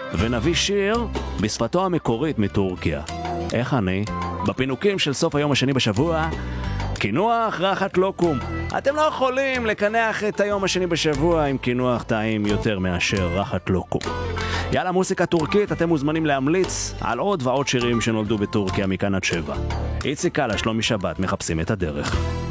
ונביא שיר בשפתו המקורית מטורקיה. איך אני? בפינוקים של סוף היום השני בשבוע, קינוח רחת לוקום. אתם לא יכולים לקנח את היום השני בשבוע עם קינוח טעים יותר מאשר רחת לוקום. יאללה, מוסיקה טורקית, אתם מוזמנים להמליץ על עוד ועוד שירים שנולדו בטורקיה מכאן עד 7. איציק קלה, שלומי שבת, מחפשים את הדרך.